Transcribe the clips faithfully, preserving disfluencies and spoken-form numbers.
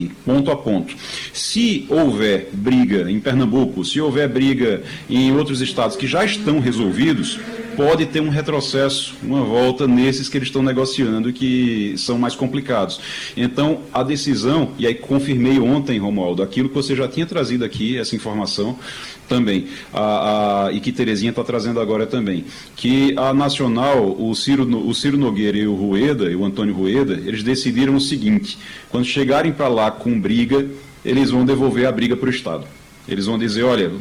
ponto a ponto. Se houver briga em Pernambuco, se houver briga em outros estados que já estão resolvidos, pode ter um retrocesso, uma volta nesses que eles estão negociando, que são mais complicados. Então, a decisão, e aí confirmei ontem, Romualdo, aquilo que você já tinha trazido aqui, essa informação também, a, a, e que Terezinha está trazendo agora também, que a Nacional, o Ciro, o Ciro Nogueira e o Rueda, e o Antônio Rueda, eles decidiram o seguinte: quando chegarem para lá com briga, eles vão devolver a briga para o Estado. Eles vão dizer, olha,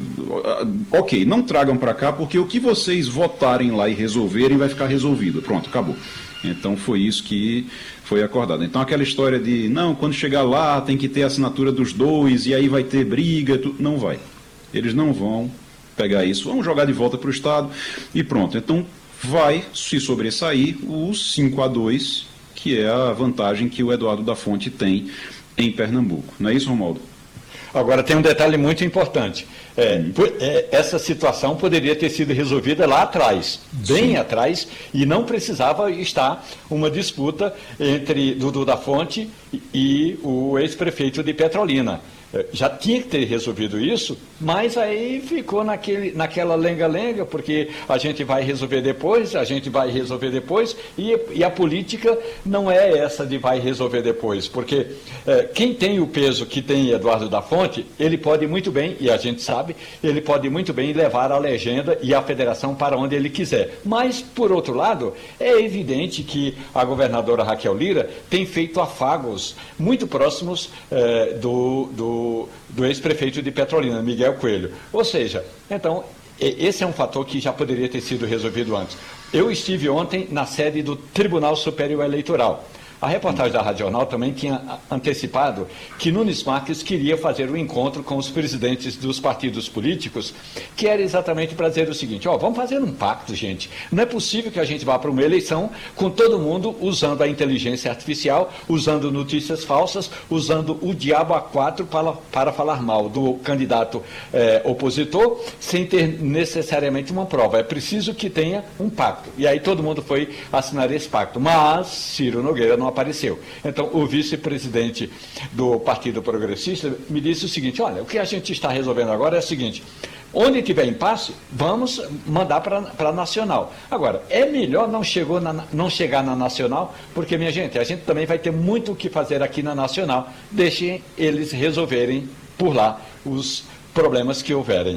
ok, não tragam para cá, porque o que vocês votarem lá e resolverem vai ficar resolvido. Pronto, acabou. Então foi isso que foi acordado. Então aquela história de, não, quando chegar lá tem que ter a assinatura dos dois e aí vai ter briga, tu... não vai. Eles não vão pegar isso, vão jogar de volta para o Estado e pronto. Então vai se sobressair os cinco a dois, que é a vantagem que o Eduardo da Fonte tem em Pernambuco. Não é isso, Romualdo? Agora, tem um detalhe muito importante. É, é, essa situação poderia ter sido resolvida lá atrás, bem Sim. atrás, e não precisava estar uma disputa entre Dudu da Fonte e o ex-prefeito de Petrolina. Já tinha que ter resolvido isso, mas aí ficou naquele, naquela lenga-lenga, porque a gente vai resolver depois, a gente vai resolver depois, e, e a política não é essa de vai resolver depois, porque é, quem tem o peso que tem Eduardo da Fonte, ele pode muito bem, e a gente sabe, ele pode muito bem levar a legenda e a federação para onde ele quiser. Mas, por outro lado, é evidente que a governadora Raquel Lira tem feito afagos muito próximos é, do... do do ex-prefeito de Petrolina, Miguel Coelho. Ou seja, então, esse é um fator que já poderia ter sido resolvido antes. Eu estive ontem na sede do Tribunal Superior Eleitoral. A reportagem da Rádio Jornal também tinha antecipado que Nunes Marques queria fazer um encontro com os presidentes dos partidos políticos, que era exatamente para dizer o seguinte: ó, vamos fazer um pacto, gente. Não é possível que a gente vá para uma eleição com todo mundo usando a inteligência artificial, usando notícias falsas, usando o diabo a quatro para, para falar mal do candidato eh, opositor, sem ter necessariamente uma prova. É preciso que tenha um pacto. E aí todo mundo foi assinar esse pacto. Mas Ciro Nogueira não apareceu. Então, o vice-presidente do Partido Progressista me disse o seguinte: olha, o que a gente está resolvendo agora é o seguinte: onde tiver impasse, vamos mandar para a Nacional. Agora, é melhor não, chegou na, não chegar na Nacional, porque, minha gente, a gente também vai ter muito o que fazer aqui na Nacional. Deixem eles resolverem por lá os problemas que houverem.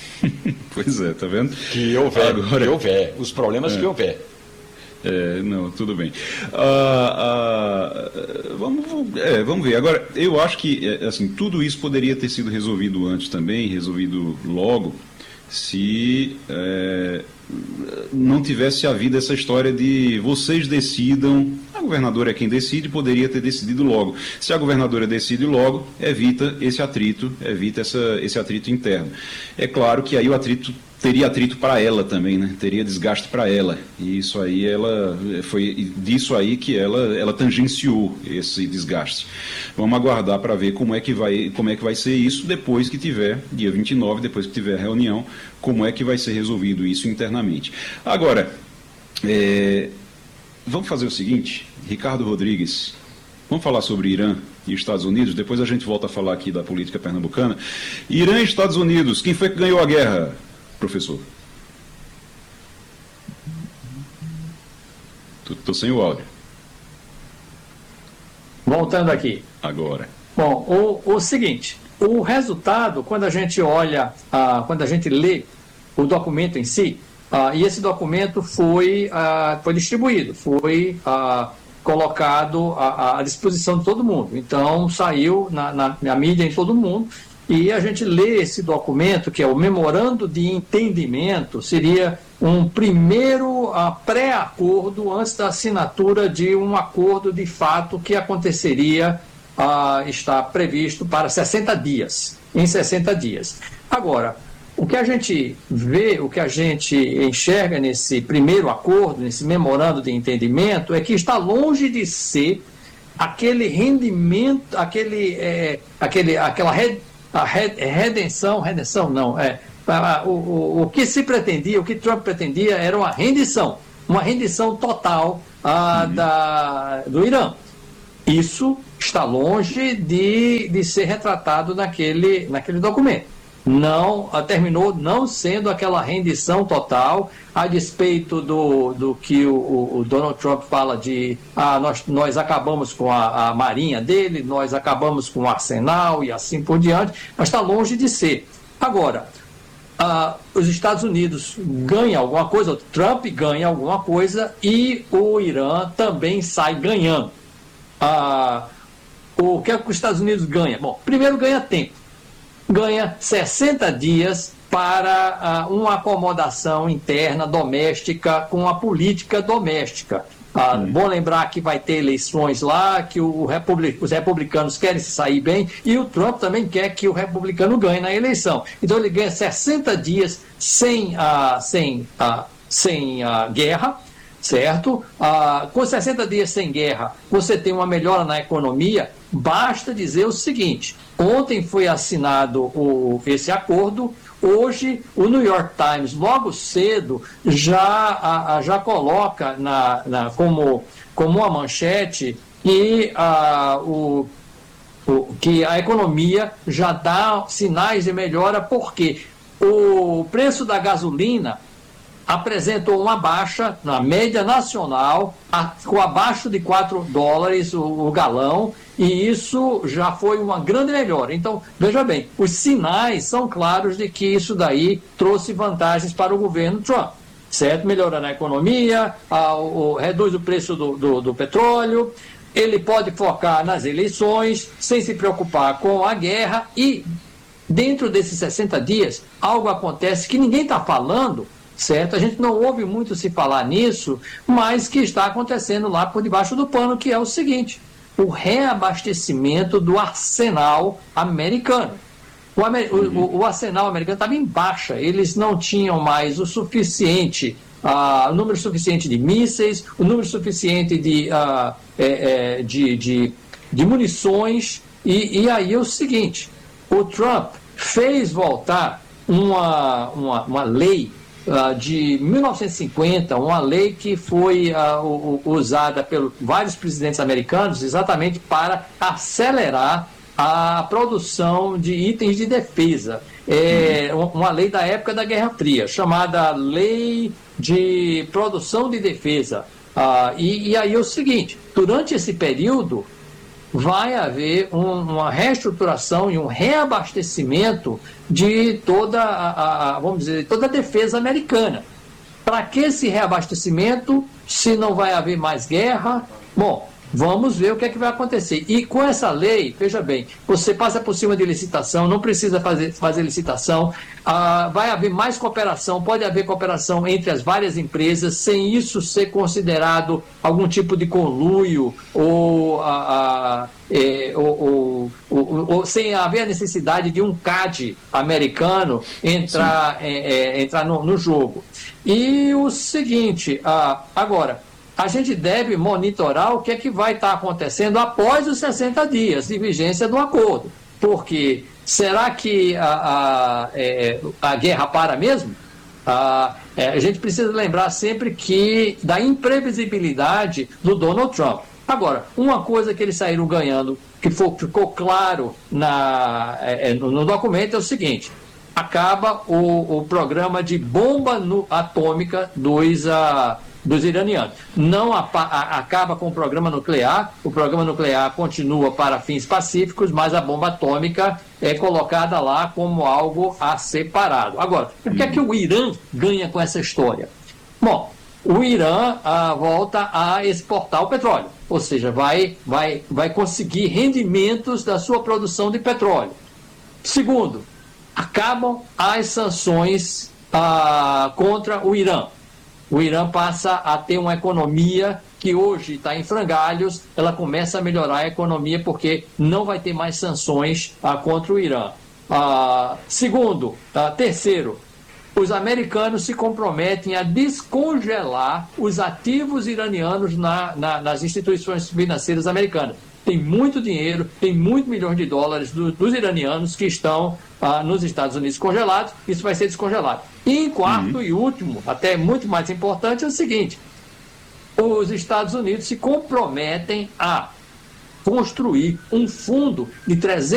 Pois é, tá vendo? Que houver, agora... que houver os problemas é. que houver. É, não, tudo bem. Ah, ah, vamos, é, vamos ver. Agora, eu acho que assim, tudo isso poderia ter sido resolvido antes também, resolvido logo, se é, não tivesse havido essa história de vocês decidam. A governadora é quem decide, poderia ter decidido logo. Se a governadora decide logo, evita esse atrito, evita essa, esse atrito interno. É claro que aí o atrito teria atrito para ela também, né? Teria desgaste para ela. E isso aí, ela foi disso aí que ela, ela tangenciou esse desgaste. Vamos aguardar para ver como é, que vai, como é que vai ser isso depois que tiver, dia vinte e nove, depois que tiver a reunião, como é que vai ser resolvido isso internamente. Agora, é, vamos fazer o seguinte, Ricardo Rodrigues, vamos falar sobre Irã e Estados Unidos, depois a gente volta a falar aqui da política pernambucana. Irã e Estados Unidos, quem foi que ganhou a guerra, professor? Estou sem o áudio. Voltando aqui. Agora. Bom, o, o seguinte, o resultado, quando a gente olha, ah, quando a gente lê o documento em si, ah, e esse documento foi, ah, foi distribuído, foi ah, colocado à, à disposição de todo mundo. Então, saiu na, na, na mídia em todo mundo. E a gente lê esse documento, que é o Memorando de Entendimento, seria um primeiro uh, pré-acordo antes da assinatura de um acordo de fato que aconteceria, uh, está previsto para sessenta dias, em sessenta dias. Agora, o que a gente vê, o que a gente enxerga nesse primeiro acordo, nesse Memorando de Entendimento, é que está longe de ser aquele rendimento, aquele, é, aquele, aquela rede a redenção, redenção não, é, o, o, o que se pretendia, o que Trump pretendia era uma rendição, uma rendição total ah, uhum. da, do Irã. Isso está longe de, de ser retratado naquele, naquele documento. Não, terminou não sendo aquela rendição total, a despeito do, do que o, o Donald Trump fala de ah, nós, nós acabamos com a, a marinha dele, nós acabamos com o arsenal e assim por diante, mas está longe de ser. Agora, ah, os Estados Unidos ganham alguma coisa, o Trump ganha alguma coisa e o Irã também sai ganhando. Ah, o que é que os Estados Unidos ganham? Bom, primeiro ganha tempo. Ganha sessenta dias para uh, uma acomodação interna doméstica com a política doméstica. Uh, hum. Bom lembrar que vai ter eleições lá, que o republic, os republicanos querem se sair bem e o Trump também quer que o republicano ganhe na eleição. Então ele ganha sessenta dias sem, uh, sem, uh, sem uh, guerra, certo? Uh, com sessenta dias sem guerra, você tem uma melhora na economia. Basta dizer o seguinte: ontem foi assinado o, esse acordo, hoje o New York Times, logo cedo, já, a, a, já coloca na, na, como, como uma manchete que a, o, o, que a economia já dá sinais de melhora, porque o preço da gasolina apresentou uma baixa na média nacional, a, com abaixo de quatro dólares o, o galão, e isso já foi uma grande melhora. Então, veja bem, os sinais são claros de que isso daí trouxe vantagens para o governo Trump, certo? Melhorando a economia, a, o, reduz o preço do, do, do petróleo, ele pode focar nas eleições, sem se preocupar com a guerra, e dentro desses sessenta dias, algo acontece que ninguém está falando, certo? A gente não ouve muito se falar nisso, mas que está acontecendo lá por debaixo do pano, que é o seguinte: o reabastecimento do arsenal americano. O, amer... uhum. o, o arsenal americano estava em baixa, eles não tinham mais o suficiente, uh, o número suficiente de mísseis, o número suficiente de, uh, é, é, de, de, de munições, e, e aí é o seguinte: o Trump fez voltar uma, uma, uma lei Uh, de mil novecentos e cinquenta, uma lei que foi uh, u, usada por vários presidentes americanos exatamente para acelerar a produção de itens de defesa. É uhum. uma lei da época da Guerra Fria, chamada Lei de Produção de Defesa. Uh, e, e aí é o seguinte: durante esse período vai haver um, uma reestruturação e um reabastecimento de toda a, a, vamos dizer, toda a defesa americana. Para que esse reabastecimento, se não vai haver mais guerra? Bom, vamos ver o que é que vai acontecer. E com essa lei, veja bem, você passa por cima de licitação, não precisa fazer, fazer licitação, ah, vai haver mais cooperação, pode haver cooperação entre as várias empresas, sem isso ser considerado algum tipo de conluio ou, ah, ah, é, ou, ou, ou, ou sem haver a necessidade de um C A D americano entrar, é, é, entrar no, no jogo. E o seguinte, ah, agora, a gente deve monitorar o que é que vai estar acontecendo após os sessenta dias de vigência do acordo. Porque será que a, a, é, a guerra para mesmo? A, é, a gente precisa lembrar sempre que da imprevisibilidade do Donald Trump. Agora, uma coisa que eles saíram ganhando, que for, ficou claro na, é, no, no documento, é o seguinte: acaba o, o programa de bomba no, atômica dos... A, dos iranianos. Não a, a, acaba com o programa nuclear, o programa nuclear continua para fins pacíficos, mas a bomba atômica é colocada lá como algo a ser parado. Agora, o que é que o Irã ganha com essa história? Bom, o Irã ah, volta a exportar o petróleo, ou seja, vai, vai, vai conseguir rendimentos da sua produção de petróleo. Segundo, acabam as sanções ah, contra o Irã. O Irã passa a ter uma economia que hoje está em frangalhos, ela começa a melhorar a economia porque não vai ter mais sanções ah, contra o Irã. Ah, segundo, ah, terceiro, os americanos se comprometem a descongelar os ativos iranianos na, na, nas instituições financeiras americanas. Tem muito dinheiro, tem muitos milhões de dólares do, dos iranianos que estão ah, nos Estados Unidos congelados, isso vai ser descongelado. E em quarto uhum. e último, até muito mais importante, é o seguinte: os Estados Unidos se comprometem a construir um fundo de trezentos